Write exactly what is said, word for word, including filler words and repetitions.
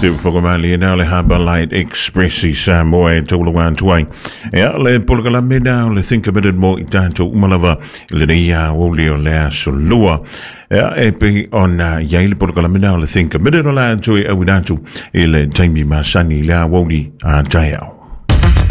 Te whakamali e nao le Harbour Light Express I Samoa e tōlunga tuai. Ea le polakala me nao le Think Committed mo I tātou umalava I le reia woli o lea solua. Ea e pe ona iai le polakala me nao le Think Committed o la tui au natu I le taimi masani lea woli a tai au.